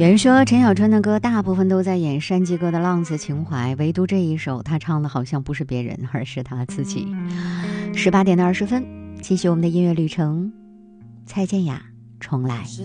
有人说陈小春的歌大部分都在演山鸡哥的浪子情怀，唯独这一首他唱的好像不是别人，而是他自己。18点20分，继续我们的音乐旅程。蔡健雅重来。